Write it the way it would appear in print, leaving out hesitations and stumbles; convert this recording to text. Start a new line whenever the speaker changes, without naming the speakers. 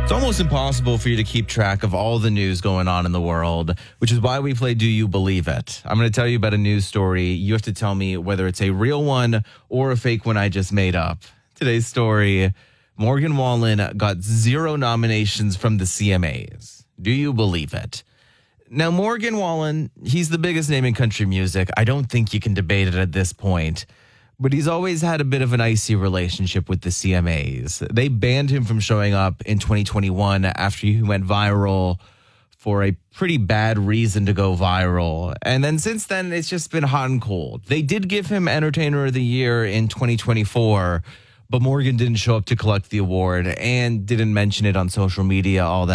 It's almost impossible for you to keep track of all the news going on in the world, which is why we play Do You Believe It? I'm going to tell you about a news story. You have to tell me whether it's a real one or a fake one I just made up. Today's story, Morgan Wallen got 0 nominations from the CMAs. Do you believe it? Now, Morgan Wallen, he's the biggest name in country music. I don't think you can debate it at this point. But he's always had a bit of an icy relationship with the CMAs. They banned him from showing up in 2021 after he went viral for a pretty bad reason to go viral. And then since then, it's just been hot and cold. They did give him Entertainer of the Year in 2024, but Morgan didn't show up to collect the award and didn't mention it on social media all that